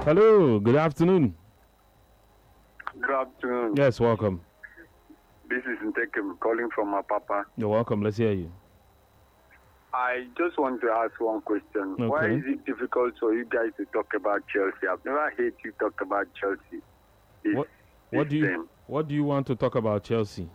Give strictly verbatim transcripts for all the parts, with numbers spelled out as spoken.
Hello, good afternoon. Good afternoon. Yes, welcome. This is Nteke calling from Apapa. You're welcome. Let's hear you. I just want to ask one question. Okay. Why is it difficult for you guys to talk about Chelsea? I've never heard you talk about Chelsea. It's, What what do you them. what do you want to talk about Chelsea?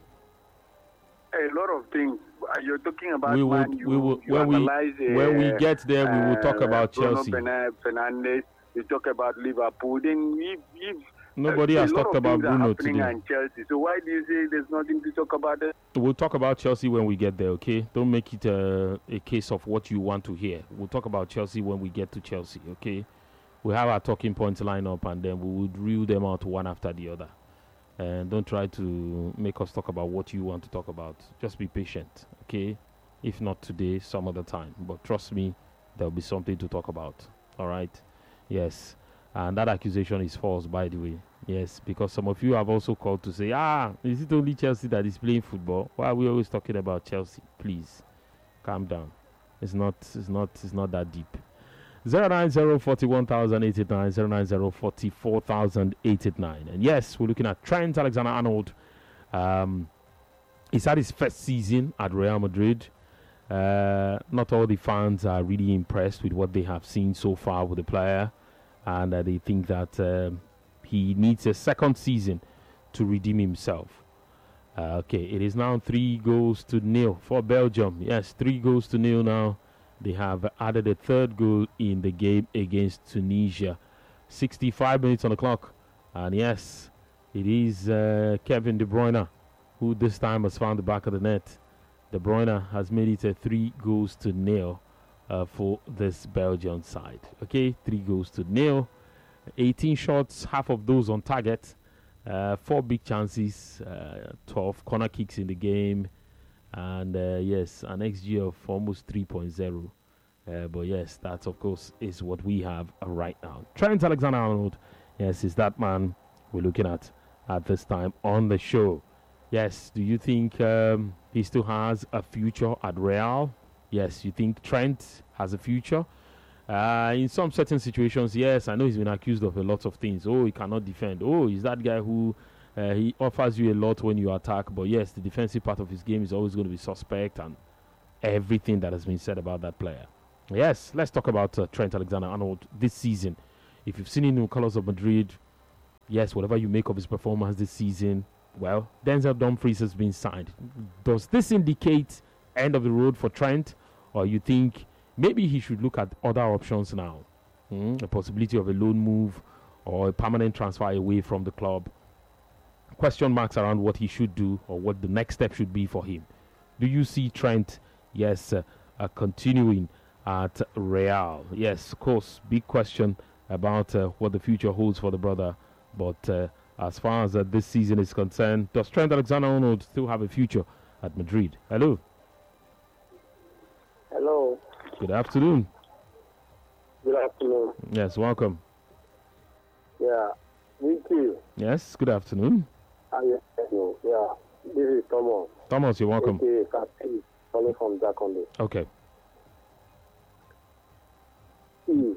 A lot of things. You're talking about We will Man U. we will you when we analyze, uh, when we get there we will talk uh, about Bruno Chelsea. Fern- Fernandes. You talk about Liverpool. Then if, if Nobody uh, has a lot talked of about things are Bruno happening today. in Chelsea. So why do you say there's nothing to talk about it? We'll talk about Chelsea when we get there, okay? Don't make it uh, a case of what you want to hear. We'll talk about Chelsea when we get to Chelsea, okay? We have our talking points lined up and then we will reel them out one after the other. And don't try to make us talk about what you want to talk about. Just be patient, okay? If not today, some other time. But trust me, there'll be something to talk about, all right? Yes. And that accusation is false, by the way. Yes, because some of you have also called to say, ah, is it only Chelsea that is playing football? Why are we always talking about Chelsea? Please, calm down. It's not, it's not, it's not that deep. zero nine zero four one thousand eight eight nine, zero nine zero four four thousand eight eight nine. And yes, we're looking at Trent Alexander-Arnold. Um, he's had his first season at Real Madrid. Uh, not all the fans are really impressed with what they have seen so far with the player. And uh, they think that um, he needs a second season to redeem himself. Uh, okay, it is now three goals to nil for Belgium. Yes, three goals to nil now. They have added a third goal in the game against Tunisia. sixty-five minutes on the clock. And yes, it is uh, Kevin De Bruyne who this time has found the back of the net. De Bruyne has made it a three goals to nil. Uh, for this Belgian side. Okay, three goals to nil. eighteen shots, half of those on target. Uh, four big chances, uh, twelve corner kicks in the game. And uh, yes, an X G of almost three point oh. Uh, but yes, that of course is what we have uh, right now. Trent Alexander-Arnold, yes, is that man we're looking at at this time on the show. Yes, do you think um, he still has a future at Real? Yes, you think Trent has a future? Uh, in some certain situations, yes, I know he's been accused of a lot of things. Oh, he cannot defend. Oh, he's that guy who uh, he offers you a lot when you attack. But yes, the defensive part of his game is always going to be suspect and everything that has been said about that player. Yes, let's talk about uh, Trent Alexander-Arnold this season. If you've seen him in the colours of Madrid, yes, whatever you make of his performance this season, well, Denzel Dumfries has been signed. Does this indicate end of the road for Trent? Or you think maybe he should look at other options now? Mm, the possibility of a loan move or a permanent transfer away from the club. Question marks around what he should do or what the next step should be for him. Do you see Trent, yes, uh, uh, continuing at Real? Yes, of course, big question about uh, what the future holds for the brother. But uh, as far as uh, this season is concerned, does Trent Alexander-Arnold still have a future at Madrid? Hello. Hello. Good afternoon. Good afternoon. Yes, welcome. Yeah, me too. Yes, good afternoon. How you doing? Yeah, this is Thomas. Thomas, you're welcome. Okay, Captain, calling from Jakonde. Okay. See,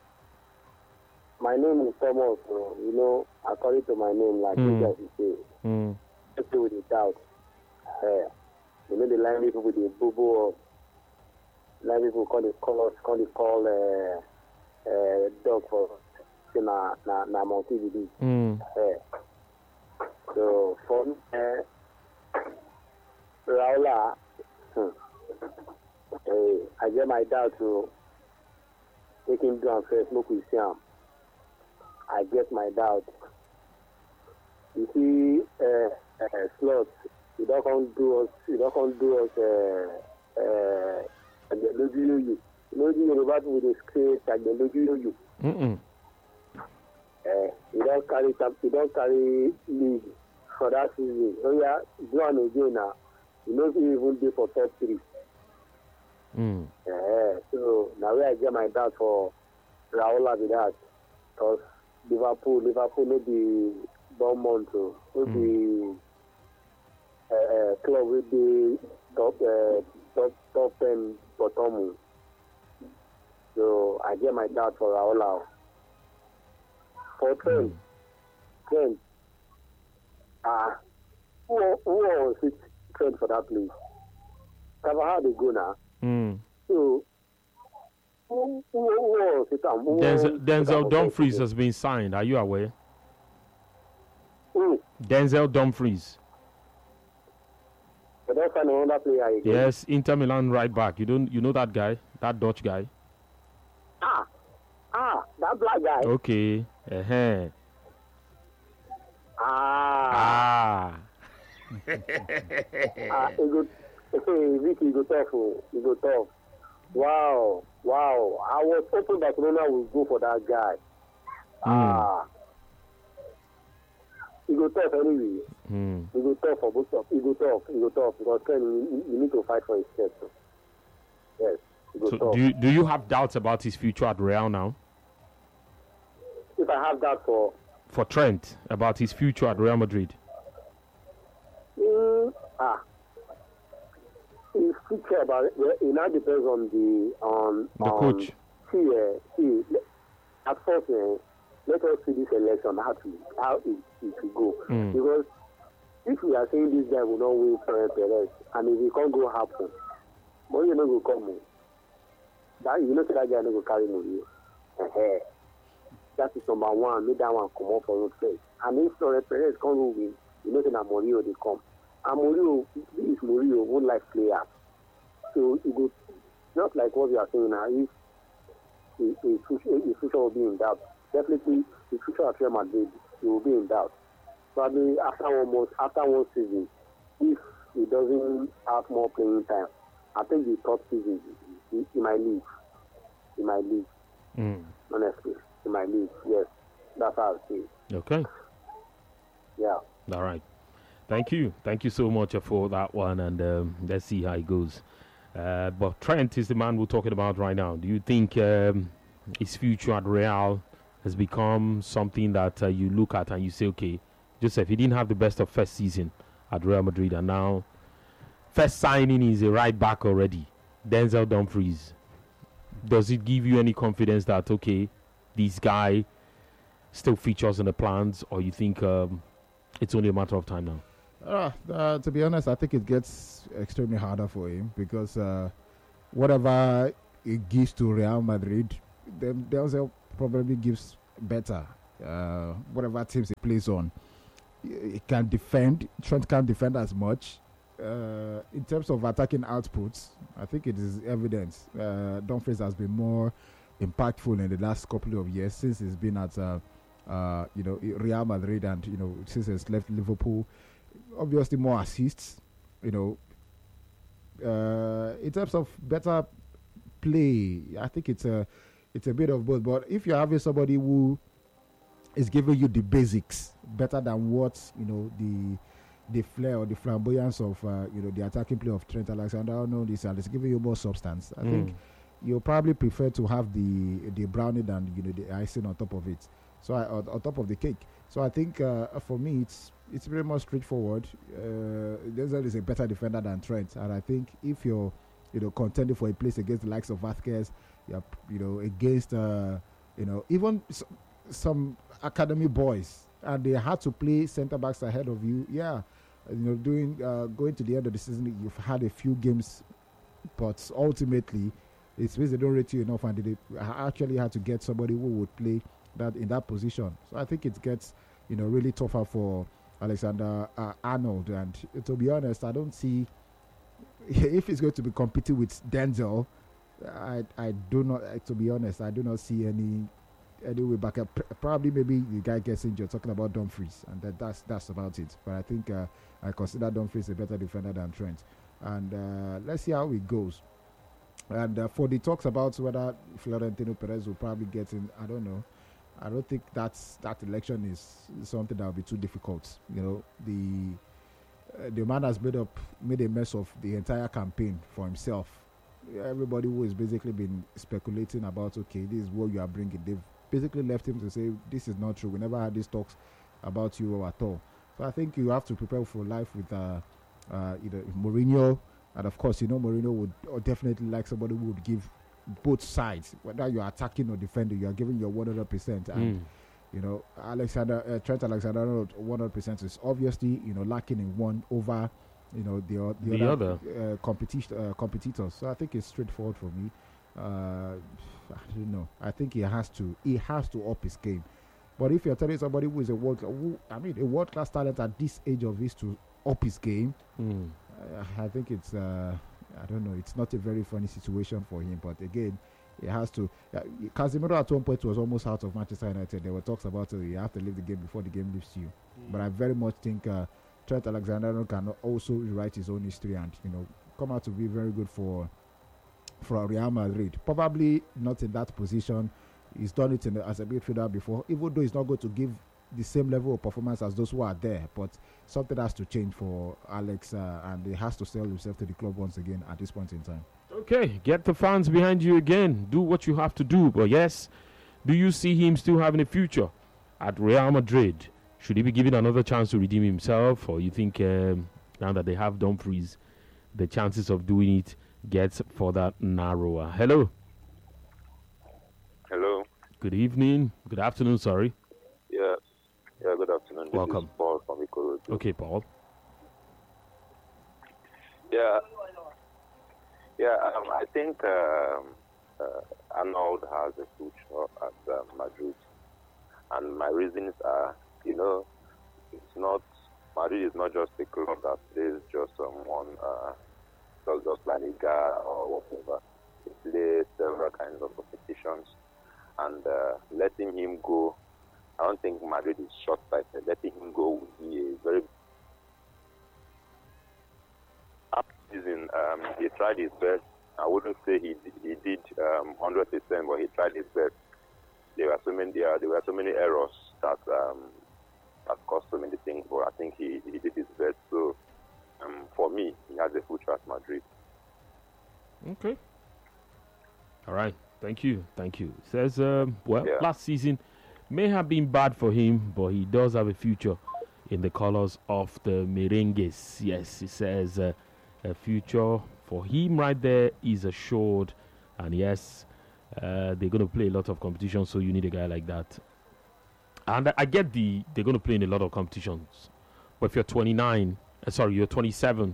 my name is Thomas. So, you know, according to my name, like Mm. you guys say, Mm. just with the doubt. Uh, you know, the line people with the boo boo. Like people call it call call it call uh, uh, dog for na na na monkey with it. Mm. Uh, so for me, uh, Raula, hmm, uh, I get my dad to take him down first. Look with him. I get my doubt. You see, uh, uh, slots. You don't come do us. You don't come do us. Uh, uh, And the lójú yóyò lójú Yorùbá people dey scrape like the lójú yóyò. Mm-mm. Uh, you don carry you don carry league for that season. So yeah, do am again now. You no fit even dey for top three. Mm. Uh, so na where I get my doubt for Raola be that. Because Liverpool, Liverpool no be Bournemouth o, no be uh, club wey dey top uh, top top ten bottom. So I get my doubt for Raola. for Trent, Mm. Trent, ah, who who was it Trent for that place? Carvajal they go now. Mm. So who who who was it? Um, who Denzel, was- Denzel Dumfries has been signed. Are you aware? Who? Denzel Dumfries. They don't find another player again. Yes, Inter Milan right back. You don't, you know that guy, that Dutch guy. Ah, ah, that black guy. Okay. Uh-huh. Ah, Ah. ah, he go, hey, Vicky, he go tough, oh, he go tough. Wow, wow. I was hoping Barcelona would go for that guy. Ah, he go tough anyway. Hmm. He go tough for both of. He go tough. He go tough because Ken, you, you need to fight for his chest. So. Yes, he go So tough. do you, do you have doubts about his future at Real now? If I have that for, For Trent, about his future at Real Madrid? mm, ah, his future about it, well, it now depends on the on The on, coach. See, uh, see, at first, uh, let us see this election how to how it, it will go Mm. because if we are saying this guy will not win Ferrer Perez and if he can't go happen, money no go come. oh. That you know say that guy no go carry money. Uh-huh. That is number one. Make that one come up for road first. And if Ferrer Perez can't go win, you know say na Mourinho dey come. And Mourinho, this is Mourinho won't like players. So it go just like what we are saying now. If his future, his future will be in doubt, definitely his future at Real Madrid he will be in doubt. Probably after one month, after one season, if he doesn't have more playing time, I think the third season he, he might leave. He might leave. Mm. Honestly, he might leave. Yes, that's how I see it. Okay. Yeah. All right. Thank you. Thank you so much for that one. And um, let's see how it goes. Uh, but Trent is the man we're talking about right now. Do you think um, his future at Real has become something that uh, you look at and you say, okay, Joseph, he didn't have the best of first season at Real Madrid, and now first signing is a right back already, Denzel Dumfries. Does it give you any confidence that, okay, this guy still features in the plans, or you think um, it's only a matter of time now? Uh, uh, to be honest, I think it gets extremely harder for him because uh, whatever it gives to Real Madrid, then Denzel probably gives better. Uh, whatever teams he plays on, he he can defend. Trent can't defend as much. Uh, in terms of attacking outputs, I think it is evident. Uh, Dumfries has been more impactful in the last couple of years since he's been at, uh, uh, you know, Real Madrid, and you know, since he's left Liverpool. Obviously, more assists. You know, uh, in terms of better play, I think it's a it's a bit of both. But if you're having somebody who is giving you the basics better than what you know the the flair or the flamboyance of uh, you know the attacking play of Trent Alexander-Arnold is, and it's giving you more substance, I Mm. think you'll probably prefer to have the the brownie than you know the icing on top of it. So I, on, on top of the cake. So I think uh, for me it's it's very much straightforward. Uh, Denzel is a better defender than Trent, and I think if you're you know contending for a place against the likes of Vasquez, you're you know against uh, you know even s- some academy boys, and they had to play centre backs ahead of you. Yeah, you know doing uh, going to the end of the season, you've had a few games, but ultimately it's because they don't rate you enough, and they actually had to get somebody who would play that in that position. So I think it gets you know really tougher for Alexander uh, Arnold, and to be honest, I don't see if he's going to be competing with Denzel. I I do not. Uh, to be honest, I do not see any any way back. Uh, pr- probably maybe the guy gets injured. Talking about Dumfries, and that, that's that's about it. But I think uh, I consider Dumfries a better defender than Trent, and uh, let's see how it goes. And uh, for the talks about whether Florentino Perez will probably get in, I don't know. I don't think that's that election is something that will be too difficult. You know, the uh, the man has made up made a mess of the entire campaign for himself. Everybody who has basically been speculating about, okay, this is what you are bringing. They've basically left him to say this is not true. We never had these talks about you at all. So I think you have to prepare for life with uh, uh, you know Mourinho, and of course you know Mourinho would or definitely like somebody who would give both sides, whether you're attacking or defending, you are giving your one hundred percent. And Mm. You know, Alexander uh, Trent Alexander-Arnold one hundred percent is obviously, you know, lacking in one over, you know, the o- the, The other, other. Uh, competition uh, competitors. So I think it's straightforward for me. Uh, I don't know. I think he has to he has to up his game. But if you're telling somebody who is a world, who, I mean, a world class talent at this age of his to up his game, Mm. uh, I think it's uh, I don't know. It's not a very funny situation for him. But again, he has to. Uh, Casemiro at one point was almost out of Manchester United. There were talks about uh, you have to leave the game before the game leaves you. But I very much think uh, Trent Alexander-Arnold can also rewrite his own history and, you know, come out to be very good for for Real Madrid. Probably not in that position. He's done it in the, as a midfielder before, even though he's not going to give the same level of performance as those who are there. But something has to change for Alex, uh, and he has to sell himself to the club once again at this point in time. Okay, get the fans behind you again. Do what you have to do. But yes, do you see him still having a future at Real Madrid? Should he be given another chance to redeem himself? Or you think um, now that they have Dumfries, the chances of doing it gets further narrower? Hello. Hello. Good evening. Good afternoon, sorry. Yeah. Yeah, good afternoon. This Welcome. is Paul from Ikorodu. Okay, Paul. Yeah. Yeah, um, I think um, uh, Arnold has a future at uh, Madrid. And my reasons are, you know, it's not, Madrid is not just a club that plays just on one, uh, just, just La Liga or whatever. They play several kinds of competitions. And uh, letting him go, I don't think Madrid is short-sighted. Letting him go would be a very... After season, um, he tried his best. I wouldn't say he he did um, one hundred percent, but he tried his best. There were so many there, there were so many errors that um, that cost so many things, but I think he, he did his best. So um, for me, he has a future at Madrid. Okay. All right. Thank you. Thank you. Says, um, well, Yeah. last season may have been bad for him, but he does have a future in the colors of the Merengues. Yes, he says uh, a future for him right there is assured. And yes, uh, they're going to play a lot of competition, so you need a guy like that. And I- I get the they're going to play in a lot of competitions. But if you're twenty-nine, uh, sorry, you're twenty-seven,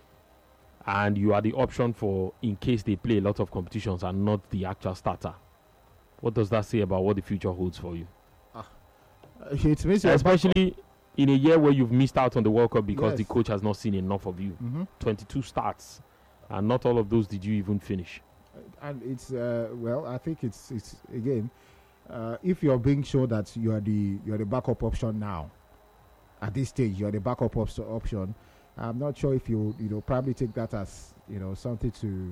and you are the option for in case they play a lot of competitions and not the actual starter, what does that say about what the future holds for you? Uh, it means you're Especially in a year where you've missed out on the World Cup because the Yes. coach has not seen enough of you. Mhm. twenty-two starts, and not all of those did you even finish. And it's uh, well, I think it's it's again, uh, if you're being sure that you are the you're the backup option now, at this stage you're the backup op- option. I'm not sure if you you know probably take that as you know something to.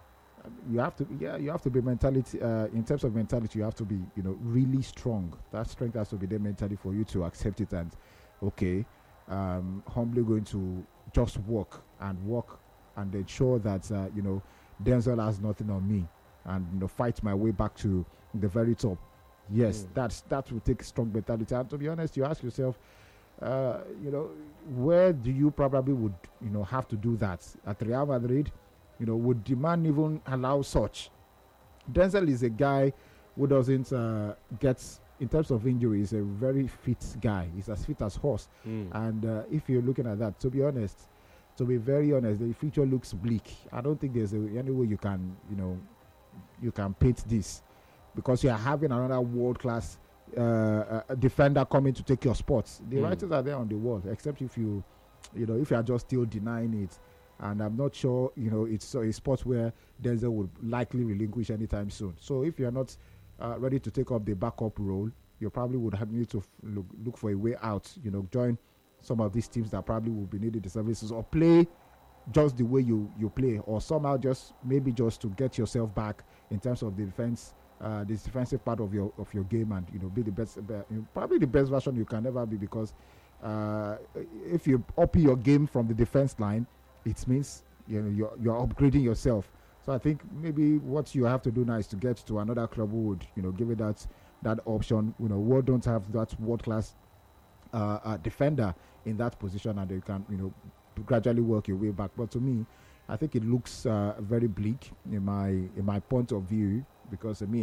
You have to yeah you have to be mentality uh, in terms of mentality you have to be you know really strong. That strength has to be there mentally for you to accept it and okay, um, humbly going to just work and work and ensure that uh, you know. Denzel has nothing on me, and you know, fight my way back to the very top. Yes, Mm. that's that will take strong mentality. And to be honest, you ask yourself, uh, you know, where do you probably would you know have to do that at Real Madrid? You know, would the man even allow such? Denzel is a guy who doesn't uh, get in terms of injury. He's a very fit guy. He's as fit as horse. And uh, if you're looking at that, to be honest. To be very honest, the future looks bleak. I don't think there's a, any way you can, you know, you can paint this because you are having another world-class uh, uh, defender coming to take your spots. The Mm. writers are there on the wall, except if you, you know, if you are just still denying it. And I'm not sure, you know, it's a spot where Denzel would likely relinquish anytime soon. So if you are not uh, ready to take up the backup role, you probably would have need to f- look look for a way out. You know, join some of these teams that probably will be needing the services or play just the way you, you play or somehow just maybe just to get yourself back in terms of the defense, uh, this defensive part of your of your game and, you know, be the best, be, you know, probably the best version you can ever be because uh, if you up your game from the defense line, it means, you know, you're, you're upgrading yourself. So I think maybe what you have to do now is to get to another club who would, you know, give it that, that option. You know, we don't have that world-class uh, uh, defender in that position and you can, you know, gradually work your way back. But to me, I think it looks uh, very bleak in my in my point of view because I mean,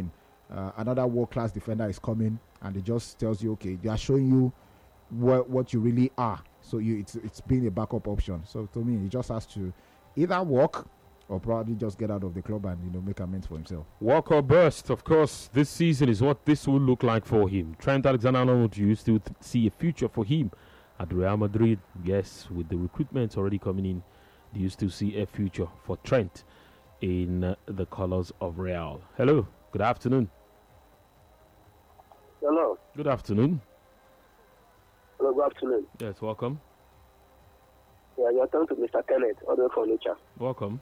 uh, another world-class defender is coming, and it just tells you, okay, they are showing you what what you really are. So you, it's it's being a backup option. So to me, he just has to either walk or probably just get out of the club and, you know, make amends for himself. Walk or burst, of course. This season is what this will look like for him. Trent Alexander-Arnold, do you still th- see a future for him at Real Madrid? Yes, with the recruitment already coming in, do you still see a future for Trent in uh, the colours of Real? Hello, good afternoon. Hello. Good afternoon. Hello, good afternoon. Yes, welcome. Yeah, you're talking to Mister Kenneth, all the way from Nature. Welcome.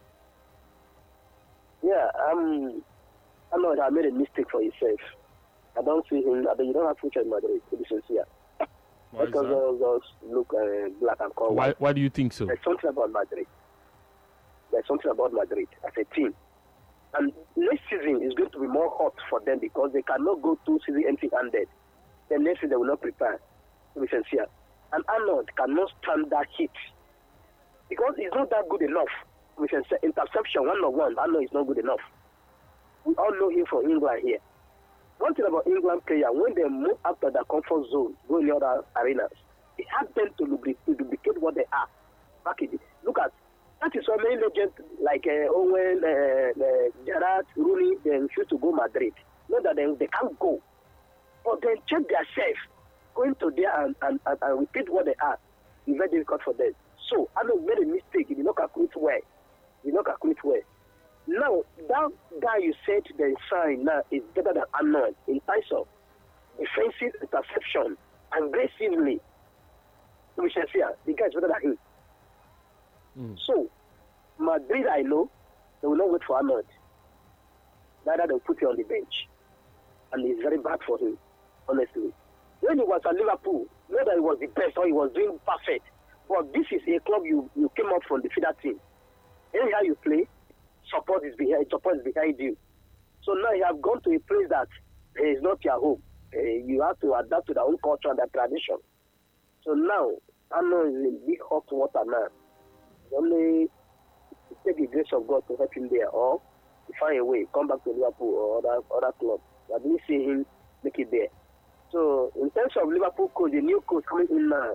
Yeah, um, I know that I made a mistake for himself. I don't see him, I mean, you don't have future in Madrid, to be sincere. Why is Because that? those, those look uh, black and call Why, white. why do you think so? There's something about Madrid. There's something about Madrid as a team. And next season is going to be more hot for them because they cannot go two seasons empty-handed. The next season they will not prepare, to be sincere. And Arnold cannot stand that heat because he's not that good enough. We can say interception one on one. Arnold is not good enough. We all know him from England here. One thing about England players, when they move out of their comfort zone, go in the other arenas, it helps them to lubric- to duplicate what they are. Back in the, look at that is why many legends like uh, Owen, uh, uh, Gerrard, Rooney, they refuse to go Madrid. Not that they, they can't go, but then check themselves. Going to there and, and, and, and repeat what they are is very difficult for them. So Arnold made a mistake. He did not calculate well. He did not calculate well. Now, that guy you said they sign now is better than Arnold in terms of defensive interception, aggressively. We shall see, the guy is better than him. Mm. So, Madrid, I know, they will not wait for Arnold. Rather, they'll put him on the bench. And it's very bad for him, honestly. When he was at Liverpool, not that he was the best or he was doing perfect, but this is a club you, you came out from the feeder team. Anyhow you play, support is behind support is behind you. So now you have gone to a place that uh, is not your home. Uh, you have to adapt to their own culture and their tradition. So now, Arnold is in big hot water now. Only take the grace of God to help him there, or find a way, come back to Liverpool or other other club. I didn't see him make it there. So in terms of Liverpool coach, the new coach coming in now,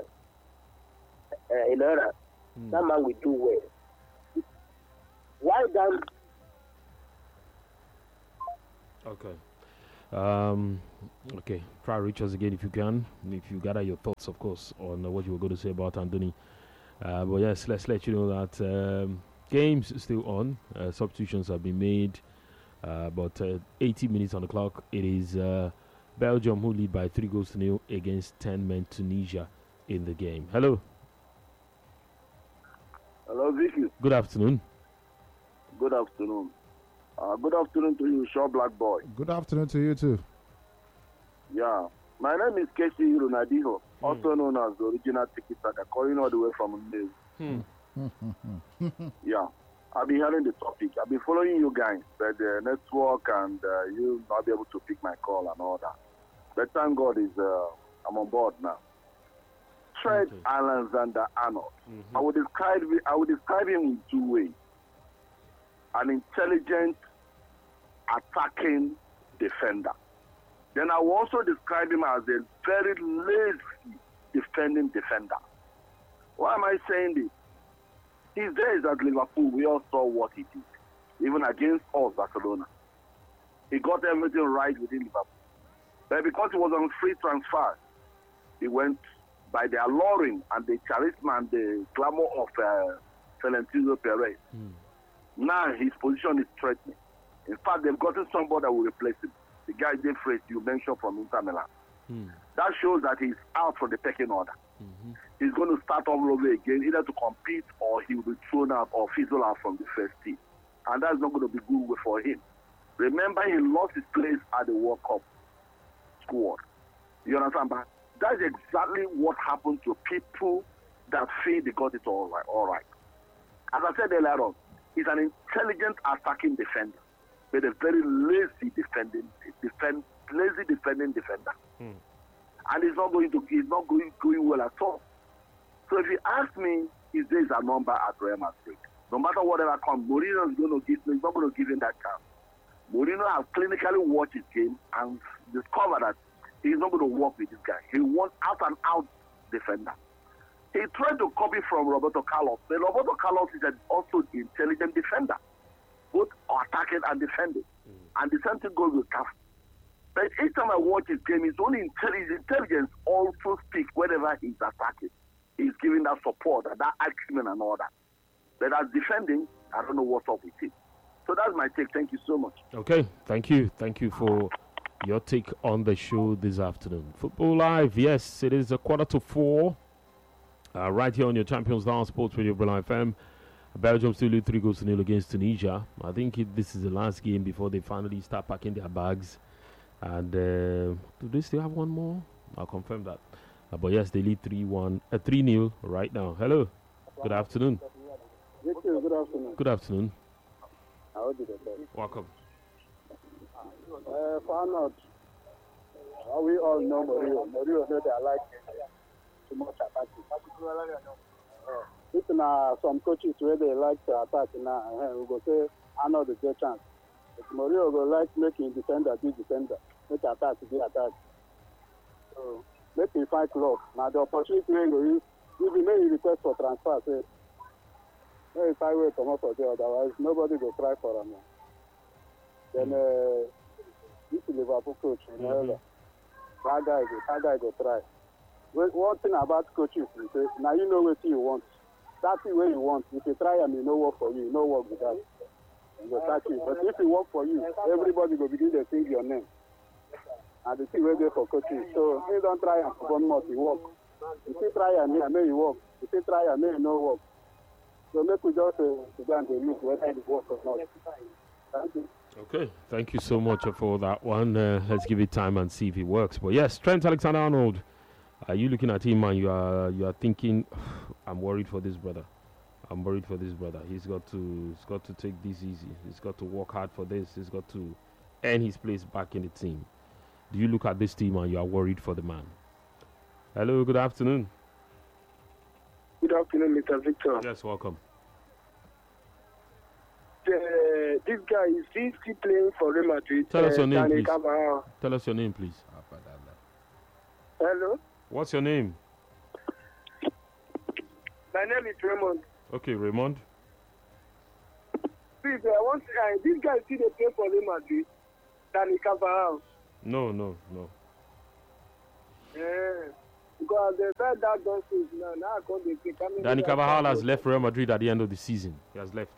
uh, in era, Mm. that man will do well. Why then? Okay. Um, okay. Try to reach us again if you can. If you gather your thoughts, of course, on uh, what you were going to say about Anthony. Uh, but yes, let's let you know that um, games still on. Uh, substitutions have been made. Uh, about uh, eighty minutes on the clock. It is uh, Belgium who lead by three goals to nil against ten men Tunisia in the game. Hello. Hello, Vicky. Good afternoon. Good afternoon. Uh, good afternoon to you, Shaw Black Boy. Good afternoon to you too. Yeah. My name is Casey Runadiho, also known as the original Tiki Taka, calling all the way from Ndew. Hmm. Yeah. I've been hearing the topic. I've been following you guys, but the network and uh, you not be able to pick my call and all that. But thank God is uh, I'm on board now. Trent Okay. Alexander Arnold. Mhm. I would describe it- I would describe him in two ways: an intelligent, attacking defender. Then I will also describe him as a very lazy defending defender. Why am I saying this? His days at Liverpool, we all saw what he did, even against us, Barcelona. He got everything right within Liverpool. But because he was on free transfer, he went by the alluring and the charisma and the glamour of uh, Florentino Perez. Mm. Now his position is threatening. In fact, they've gotten somebody that will replace him. The guy, James Fraser, you mentioned from Inter Milan. Mm. That shows that he's out from the pecking order. Mhm. He's going to start all over again, either to compete or he will be thrown out or fizzle out from the first team. And that's not going to be good for him. Remember, he lost his place at the World Cup squad. You understand? But that's exactly what happened to people that feel they got it all right. All right. As I said earlier on, he's an intelligent attacking defender, but a very lazy defending, defend, lazy defending defender. Mm. And he's not going to, he's not going, going well at all. So if you ask me, his days are numbered at Real Madrid. No matter whatever comes, Mourinho is going to give, he's not going to give him that chance. Mourinho has clinically watched his game and discovered that he's not going to work with this guy. He wants out and out defender. He tried to copy from Roberto Carlos, but Roberto Carlos is an also intelligent defender, both attacking and defending. Mm. And the same thing goes with Caf. But each time I watch his game, his own intelligence, intelligence also speaks whenever he's attacking. He's giving that support, that acumen and all that. But as defending, I don't know what's up with it. So that's my take. Thank you so much. Okay, thank you. Thank you for your take on the show this afternoon. Football Live, yes, it is a quarter to four. Uh, right here on your Champions Down Sports Radio Berlin F M. Belgium still lead three goals to nil against Tunisia. I think it, this is the last game before they finally start packing their bags. And uh, do they still have one more? I'll confirm that. Uh, but yes, they lead three one, uh, three nil right now. Hello. Good afternoon. Good afternoon. Good afternoon. How did it Welcome. Uh, for Arnold, uh, we all know Mourinho. Mourinho knows that I like too much attacking. Uh, if uh, some coaches where they like to attack now, uh, we go say Arnold is their chance. But Mourinho go like making defender be defender, make attack be attack. So make him fight club. Now the opportunity we go use, if he make request for transfer, say, hey, if I wait come up for there, otherwise nobody go try for him. Then uh, this Liverpool coach, you know, mm-hmm. that guy go, that guy go try. Well, one thing about coaches is say, now you know what you want. That's the way you want. If you try and you know work for you, you know work with that. You go start you. But if it work for you, everybody go begin to sing your name. And the thing will there for coaches. So you don't try and perform much, you work. If you try and me, I may you work. If you try and me, you know work. So make we just uh, go and look whether it works or not. Thank you. Okay, thank you so much for that one. Uh, let's give it time and see if it works. But yes, Trent Alexander-Arnold, are you looking at him and you are you are thinking, I'm worried for this brother. I'm worried for this brother. He's got to he's got to take this easy. He's got to work hard for this. He's got to earn his place back in the team. Do you look at this team and you are worried for the man? Hello, good afternoon. Good afternoon, Mister Victor. Yes, welcome. Uh, this guy, is he still playing for Real Madrid? Tell us your uh, name, please. Carvajal. Tell us your name, please. Hello? What's your name? My name is Raymond. Okay, Raymond. Please, I want to, uh, this guy still play for Real Madrid? Danny Carvajal. No, no, no. Yeah. Because they said that don't say now. Now I can't take Danny Carvajal has left Real Madrid at the end of the season. He has left.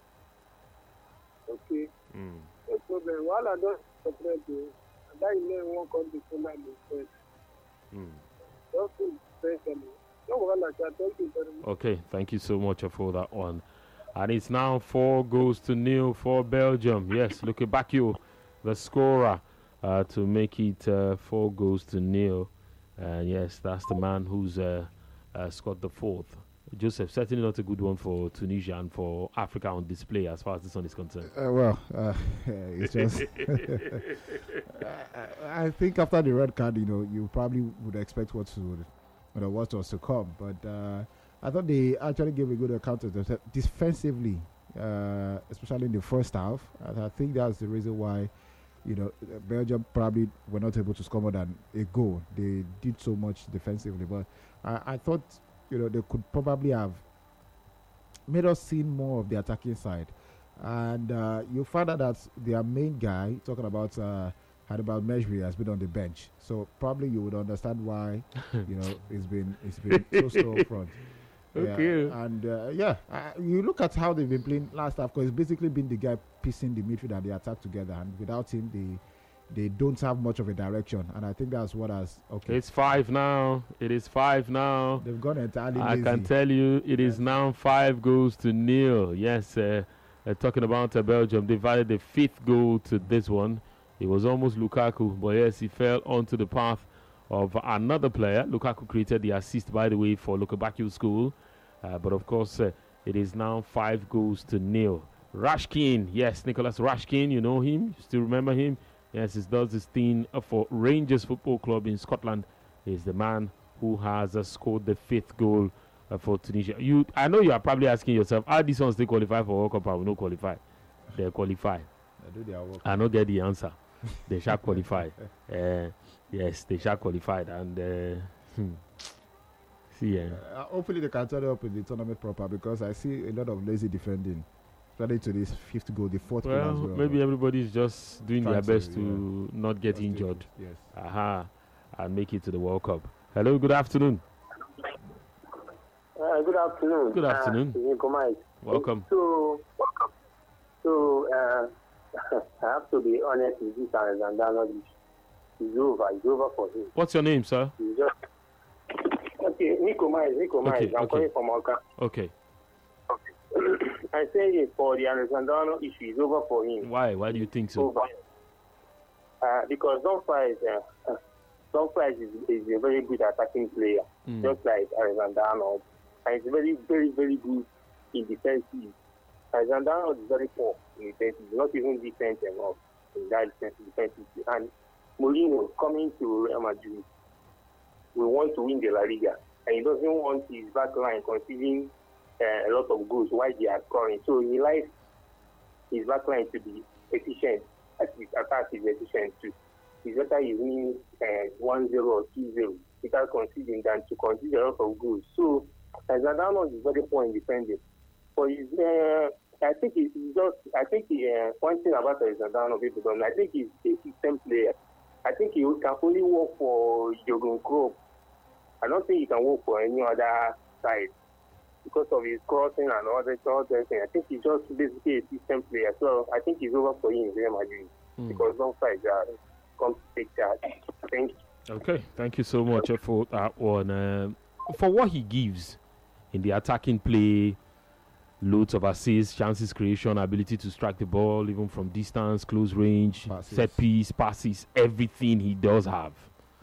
Okay. Mm. No problem. While I don't separate you, and that you know won't come to full and first. Mm. Just to say something. No worry, like that. Thank you very much. Okay, thank you so much for that one. And it's now four goals to nil for Belgium. Yes, looking back you, the scorer, uh, to make it uh, four goals to nil. And yes, that's the man who's uh, uh, scored the fourth. Joseph, certainly not a good one for Tunisia and for Africa on display as far as this one is concerned. Uh, well, uh, it's just. I think after the red card, you know, you probably would expect what to, you know, what was to come. But uh, I thought they actually gave a good account of themselves defensively, uh, especially in the first half. And I think that's the reason why, you know, Belgium probably were not able to score more than a goal. They did so much defensively, but I, I thought, you know, they could probably have made us see more of the attacking side. And uh, you find out that their main guy, talking about uh, Hannibal Mejbri, has been on the bench. So probably you would understand why, you know, it's been it's been so slow up front. Okay. Yeah. And uh, yeah, uh, you look at how they've been playing last half, because it's basically been the guy piecing the midfield and the attack together. And without him, they they don't have much of a direction. And I think that's what has okay. It's five now. It is five now. They've gone entirely I lazy. can tell you, it is now five goals to nil. Yes, uh, uh, talking about uh, Belgium, they added the fifth goal to this one. It was almost Lukaku, but yes, he fell onto the path of another player. Lukaku created the assist, by the way, for Lukaku School. Uh, but of course, uh, it is now five goals to nil. Rashkin, yes, Nicholas Rashkin, you know him, you still remember him? Yes, he does this thing uh, for Rangers Football Club in Scotland. He's the man who has uh, scored the fifth goal uh, for Tunisia. You, I know you are probably asking yourself, how these ones they qualify for World Cup? I will not qualify. They qualify. They do their work. I don't get the answer. They shall qualify. Uh, yes, they shall qualify. And uh, hmm. see, uh, Uh, hopefully they can turn it up in the tournament proper, because I see a lot of lazy defending, especially to this fifth goal, the fourth goal well, as well. maybe everybody's just doing Trying their to, best to not get Just take injured. it, Yes. Aha, and make it to the World Cup. Hello, good afternoon. Uh, good afternoon. Good afternoon. Uh, Nico Mike. Welcome. So, welcome. So, uh, I have to be honest with this, Alexander. It's over. It's over for him. What's your name, sir? He's just okay. Nico Mike. Nico Mike. Okay, I'm okay. calling from Oka. Okay. I say for the Alexander issue, it's over for him. Why? Why do you think so? Over. Uh, because Dumfries, uh, uh, Dumfries is, is a very good attacking player, Mm. just like Alexander Arnold. And he's very, very, very good in defensive. Alexander Arnold is very poor in defensive, not even decent enough in that defensive. defensive. And Mourinho coming to Real Madrid, we want to win the La Liga, and he doesn't want his back line conceding uh, a lot of goals while they are scoring. So he likes his back line to be efficient, as his attack is efficient too. It's better he wins uh, one zero or two zero without conceding than to concede a lot of goals. So Alexander Arnold is very poor in defending. But he's, uh, I think he's just, I think he, uh, one thing about Alexander Arnold, people don't know, I think he's a system player. I think he can only work for Jurgen Klopp. I don't think he can work for any other side because of his crossing and all that sort of thing. I think he's just basically a system player. So I think he's over for him in Real Madrid Mm. because don't fight that. Come to take charge. Thank you. Okay, thank you so much for that one. Um, for what he gives in the attacking play, loads of assists, chances creation, ability to strike the ball even from distance, close range, Passes. set piece, passes, everything he does have.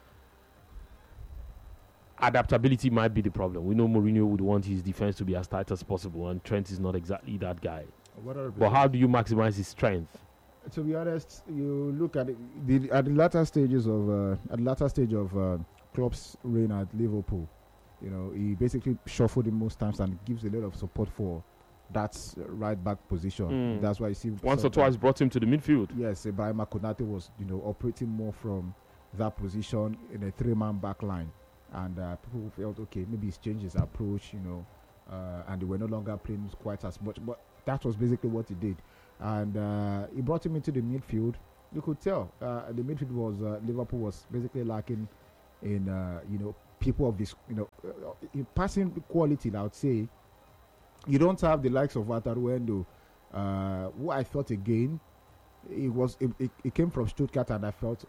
Adaptability might be the problem. We know Mourinho would want his defense to be as tight as possible, and Trent is not exactly that guy. one hundred percent. But how do you maximize his strength? To be honest, you look at it, the at the latter stages of uh, at the latter stage of uh, Klopp's reign at Liverpool. You know, he basically shuffled him most times and gives a lot of support for that right back position. Mm. That's why you see Once or sometimes- twice brought him to the midfield. Yes, Ibrahim Konate was, you know, operating more from that position in a three-man back line, and uh, people felt okay, maybe he's changed his approach, you know, uh, and they were no longer playing quite as much. But that was basically what he did, and uh, he brought him into the midfield. You could tell uh, the midfield was uh, Liverpool was basically lacking in, uh, you know, people of this, you know, uh, in passing quality. I would say you don't have the likes of Wataruendo, uh, who I thought again. It was it, it, it came from Stuttgart, and I felt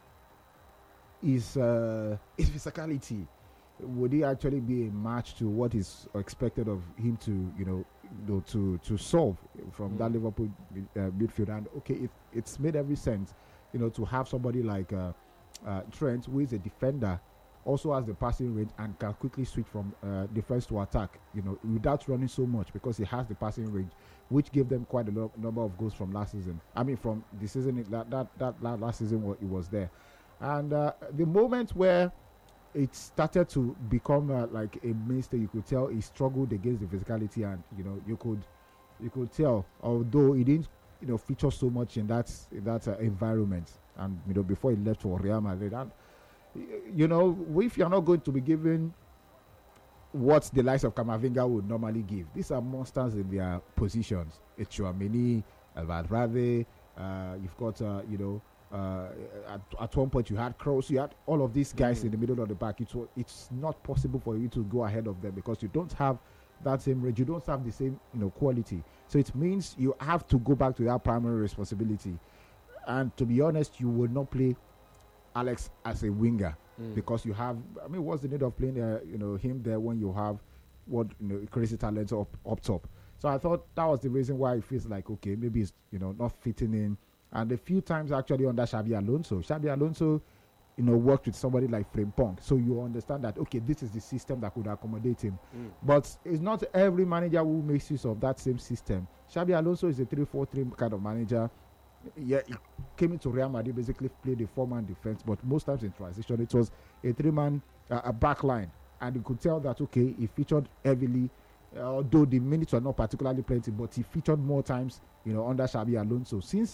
his uh, his physicality, would he actually be a match to what is expected of him to, you know, you know, to to solve from Mm. that Liverpool uh, midfield? And okay, it, it's made every sense, you know, to have somebody like uh, uh, Trent, who is a defender, also has the passing range and can quickly switch from uh, defense to attack, you know, without running so much, because he has the passing range, which gave them quite a lot number of goals from last season. I mean, from the season it- that that, that, that last season wa- it was there, and uh, the moment where it started to become uh, like a mainstay, you could tell he struggled against the physicality, and you know, you could you could tell, although he didn't, you know, feature so much in that in that uh, environment, and you know, before he left for Real Madrid. And you know, if you're not going to be given what the likes of Camavinga would normally give, these are monsters in their positions. It's Chouameni, Valverde, uh, you've got, uh, you know, uh, at, at one point you had Kroos, you had all of these guys Mm. in the middle of the back. It's, it's not possible for you to go ahead of them because you don't have that same range, you don't have the same, you know, quality. So it means you have to go back to that primary responsibility. And to be honest, you will not play Alex as a winger Mm. because you have, I mean, what's the need of playing uh, you know, him there when you have what, you know, crazy talent up up top? So I thought that was the reason why it feels like, okay, maybe it's, you know, not fitting in. And a few times actually under Xabi Alonso, Xabi Alonso, you know, worked with somebody like Frimpong, so you understand that, okay, this is the system that could accommodate him. Mm. But it's not every manager who makes use of that same system. Xabi Alonso is a three four three kind of manager. Yeah, he came into Real Madrid, basically played a four-man defense, but most times in transition it was a three-man, uh, a back line, and you could tell that, okay, he featured heavily, uh, although the minutes were not particularly plenty, but he featured more times, you know, under Xabi Alonso. Since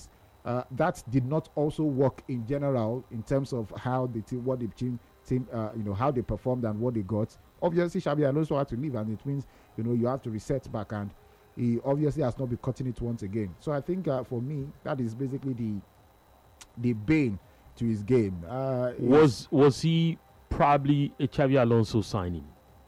uh, that did not also work in general in terms of how the team, what the team, team, uh, you know, how they performed and what they got. Obviously, Xabi Alonso had to leave, and it means you know you have to reset back, and he obviously has not been cutting it once again. So I think uh, for me, that is basically the the bane to his game. Uh, was was he probably a Xabi Alonso signing?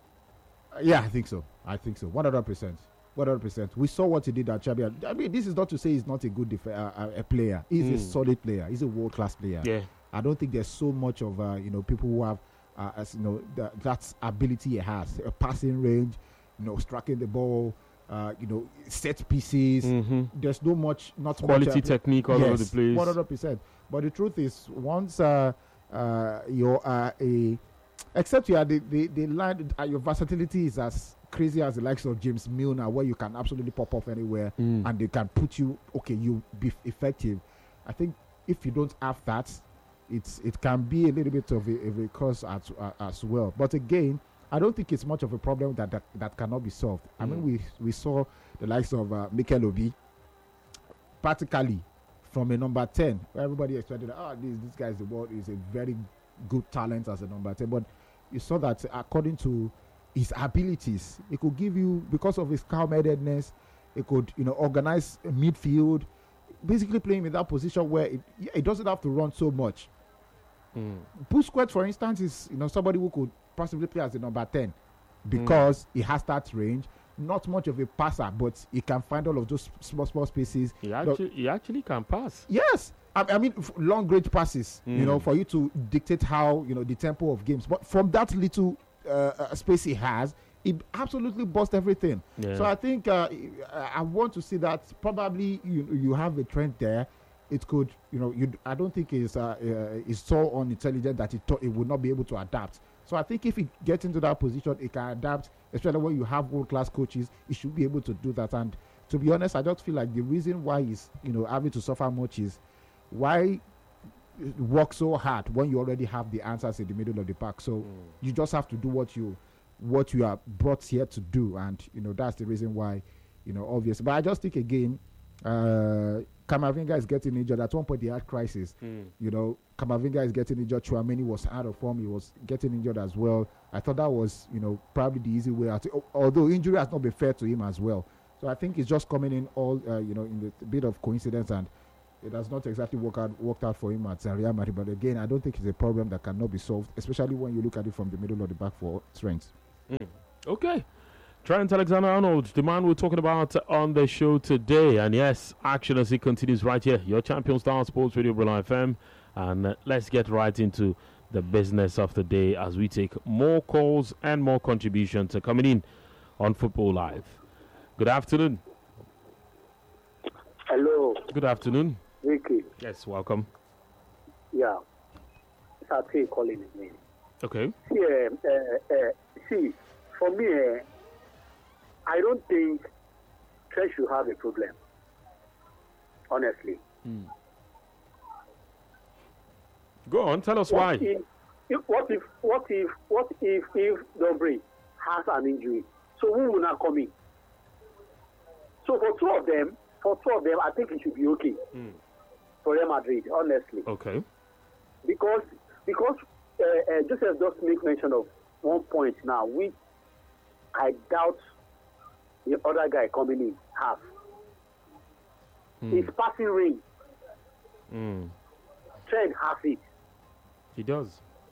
Uh, yeah, I think so. I think so. One hundred percent. One hundred percent. We saw what he did at Xabi. I mean, this is not to say he's not a good def- uh, uh, a player. He's mm. a solid player. He's a world class player. Yeah. I don't think there's so much of uh, you know people who have uh, as you know the, that ability he has, a passing range, you know, striking the ball, uh, you know, set pieces. Mm-hmm. There's no much, not quality much, uh, technique all yes, over the place. one hundred percent. But the truth is, once uh, uh, you're uh, a, except you are the the, the line, uh, your versatility is as crazy as the likes of James Milner, where you can absolutely pop off anywhere mm. and they can put you, okay, you be f- effective. I think if you don't have that, it's it can be a little bit of a, of a cause as, uh, as well. But again, I don't think it's much of a problem that that, that cannot be solved. Mm. I mean, we we saw the likes of uh, Mikel Obi, practically from a number ten, where everybody expected, oh, this this guy is the world is a very good talent as a number ten. But you saw that according to his abilities, it could give you, because of his calm-headedness, it could, you know, organize a midfield, basically playing in that position where it, it doesn't have to run so much. Mm. Busquets, for instance, is, you know, somebody who could possibly play as a number ten because mm. he has that range. Not much of a passer, but he can find all of those small, small spaces. He actually, he actually can pass. Yes. I, I mean, f- long range passes, mm. you know, for you to dictate how, you know, the tempo of games. But from that little uh, uh, space he has, he absolutely busts everything. Yeah. So I think uh, I want to see that probably you you have a trend there. It could, you know, you I don't think it's uh, uh, it's so unintelligent that it th- it would not be able to adapt. So I think if he gets into that position, it can adapt. Especially when you have world-class coaches, he should be able to do that. And to be honest, I just feel like the reason why he's, you know, having to suffer much is why work so hard when you already have the answers in the middle of the park. So mm. you just have to do what you what you are brought here to do, and you know that's the reason why, you know, obviously. But I just think again, uh, Camavinga is getting injured. At one point, he had crisis. Mm. You know, Camavinga is getting injured. Chouameni was out of form. He was getting injured as well. I thought that was, you know, probably the easy way out. Although injury has not been fair to him as well. So I think it's just coming in all, uh, you know, in the bit of coincidence, and it has not exactly worked out, worked out for him at Real Madrid. But again, I don't think it's a problem that cannot be solved, especially when you look at it from the middle of the back for strength. Mm. Okay. Trent Alexander-Arnold, the man we're talking about on the show today. And yes, action as it continues right here. Your Champion Star Sports Radio Brilla F M. And uh, let's get right into the business of the day as we take more calls and more contributions uh, coming in on Football Live. Good afternoon. Hello. Good afternoon. Ricky. Yes, welcome. Yeah. Sate calling his name. Okay. See, uh, uh, uh, see, for me, uh, I don't think Trent should have a problem. Honestly. Mm. Go on, tell us what why. If, if, what if, what if, what if, if Dombry has an injury? So who will not come in? So for two of them, for two of them, I think it should be okay mm. for Real Madrid. Honestly. Okay. Because because uh, uh, Joseph just make mention of one point now, which I doubt the other guy coming in has. Mm. His passing range. Mm. Trent has it. He does.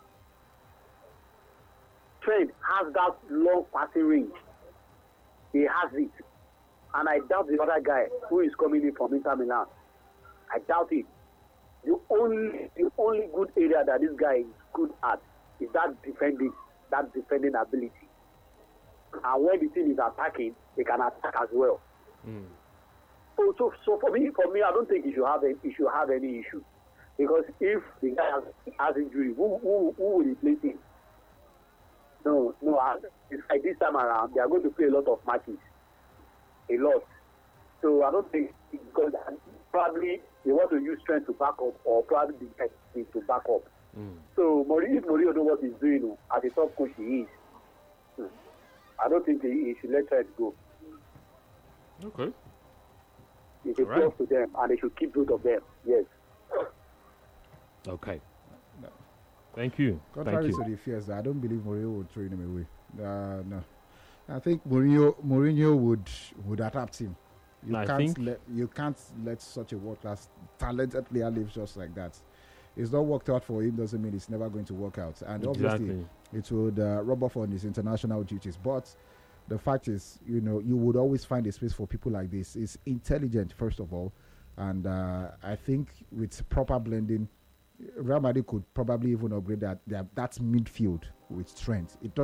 Trent has that long passing range. He has it. And I doubt the other guy who is coming in from Inter Milan. I doubt it. The only the only good area that this guy is good at is that defending, that defending ability. And when the team is attacking, they can attack as well. Mm. So, so, so for me, for me, I don't think he should have any, he should have any issue, because if the guy has, has injury, who who who will replace him? No, no. It's like this time around, they are going to play a lot of matches, a lot. So I don't think, because probably they want to use strength to back up, or probably the to back up. Mm. So Mourinho, if Mourinho knows what he's doing, as a top coach he is, hmm, I don't think he, he should let Trent go. Okay. It's a plus to them, and they should keep both of them. Yes. Okay. Thank you. Contrary Thank to you. the fears, I don't believe Mourinho would throw him away. Uh, no, I think Mourinho Mourinho would would adapt him. You I can't think- let you can't let such a world class talented player live just like that. It's not worked out for him doesn't mean it's never going to work out. And obviously, Exactly. it would uh, rub off on his international duties. But the fact is, you know, you would always find a space for people like this. It's intelligent, first of all, and uh, I think with proper blending, Real Madrid could probably even upgrade that that, that midfield with strength. It does.